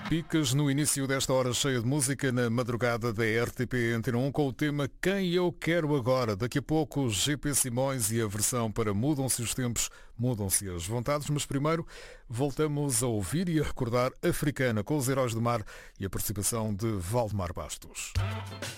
Picas no início desta hora cheia de música na madrugada da RTP Antena 1 com o tema Quem Eu Quero Agora. Daqui a pouco GP Simões e a versão para Mudam-se os Tempos, Mudam-se as Vontades, mas primeiro voltamos a ouvir e a recordar Africana com os Heróis do Mar e a participação de Valdemar Bastos.